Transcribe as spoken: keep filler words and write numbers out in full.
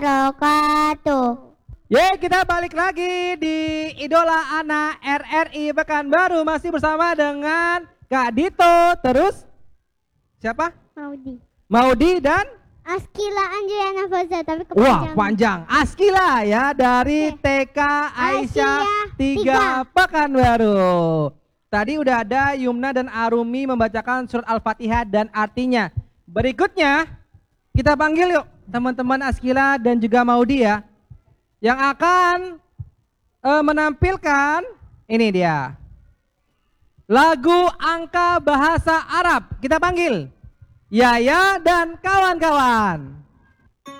wabarakatuh. Ye, kita balik lagi di Idola Anak R R I Pekanbaru, masih bersama dengan Kak Dito, terus siapa? Maudi. Maudi dan Askila Anjayana Faza, tapi wah kepanjangan. panjang. Askila ya dari Oke. T K Aisyah Aisyah tiga tiga. Pekanbaru. Tadi udah ada Yumna dan Arumi membacakan surat Al-Fatihah dan artinya. Berikutnya kita panggil yuk teman-teman Askila dan juga Maudi ya, yang akan uh, menampilkan ini dia lagu angka bahasa Arab. Kita panggil Yaya dan kawan-kawan.